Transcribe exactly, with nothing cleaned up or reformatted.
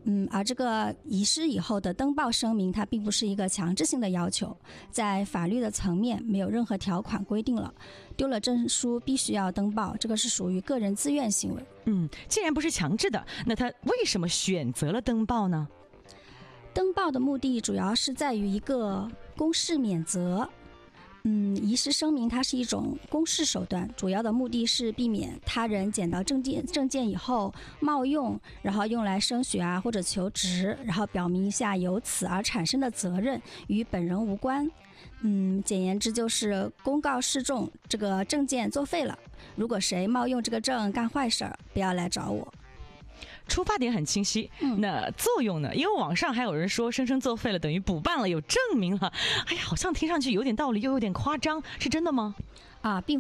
嗯，而这个遗失以后的登报声明，它并不是一个强制性的要求，在法律的层面没有任何条款规定了，丢了证书必须要登报，这个是属于个人自愿行为。 嗯，既然不是强制的，那他为什么选择了登报呢？ 登报的目的主要是在于一个公示免责。嗯，遗失声明它是一种公示手段，主要的目的是避免他人捡到证件证件以后冒用，然后用来升学啊或者求职，然后表明一下由此而产生的责任与本人无关。嗯，简言之就是公告示众，这个证件作废了，如果谁冒用这个证干坏事儿，不要来找我。 出发点很清晰，那作用呢？因为网上还有人说生生作废了等于补办了，有证明了。哎呀，好像听上去有点道理，又有点夸张，是真的吗？ 啊，并